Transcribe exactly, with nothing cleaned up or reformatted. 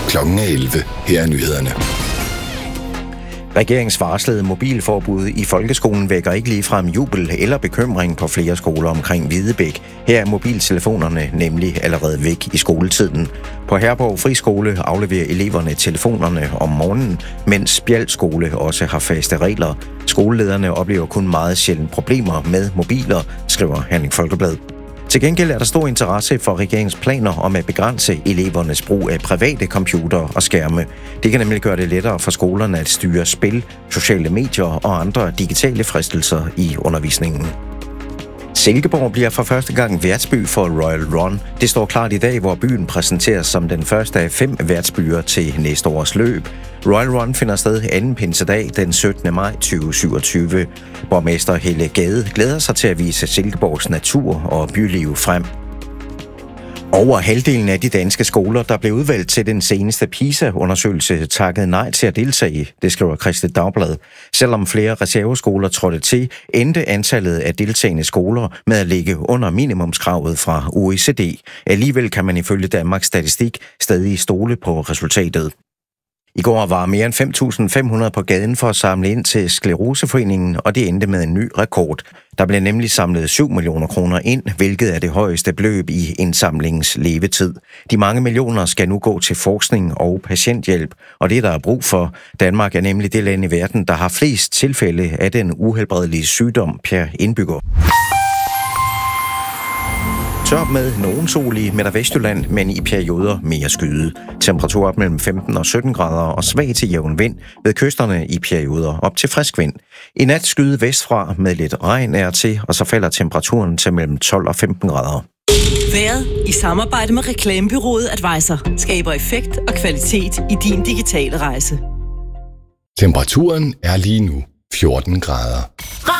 Klokken er elleve. Her er nyhederne. Regeringens varslede mobilforbud i folkeskolen vækker ikke ligefrem jubel eller bekymring på flere skoler omkring Hvidebæk. Her er mobiltelefonerne nemlig allerede væk i skoletiden. På Herborg Friskole afleverer eleverne telefonerne om morgenen, mens Bjald Skole også har faste regler. Skolelederne oplever kun meget sjældent problemer med mobiler, skriver Herning Folkeblad. Til gengæld er der stor interesse for regeringens planer om at begrænse elevernes brug af private computere og skærme. Det kan nemlig gøre det lettere for skolerne at styre spil, sociale medier og andre digitale fristelser i undervisningen. Silkeborg bliver for første gang værtsby for Royal Run. Det står klart i dag, hvor byen præsenteres som den første af fem værtsbyer til næste års løb. Royal Run finder sted anden pinsedag den syttende maj tyve syvogtyve. Borgmester Helle Gade glæder sig til at vise Silkeborgs natur og byliv frem. Over halvdelen af de danske skoler, der blev udvalgt til den seneste PISA-undersøgelse, takkede nej til at deltage, det skriver Kristeligt Dagblad. Selvom flere reserveskoler trådte til, endte antallet af deltagende skoler med at ligge under minimumskravet fra O E C D. Alligevel kan man ifølge Danmarks Statistik stadig stole på resultatet. I går var mere end fem tusind fem hundrede på gaden for at samle ind til Skleroseforeningen, og det endte med en ny rekord. Der blev nemlig samlet syv millioner kroner ind, hvilket er det højeste beløb i indsamlingens levetid. De mange millioner skal nu gå til forskning og patienthjælp, og det der er brug for. Danmark er nemlig det land i verden, der har flest tilfælde af den uhelbredelige sygdom per indbygger. Tørt med nogen sol i Midt- og Vestjylland, men i perioder mere skyde. Temperatur op mellem femten og sytten grader og svag til jævn vind, ved kysterne i perioder op til frisk vind. I nat skyde vestfra med lidt regn er til, og så falder temperaturen til mellem tolv og femten grader. Været i samarbejde med reklamebureauet Advisor skaber effekt og kvalitet i din digitale rejse. Temperaturen er lige nu fjorten grader.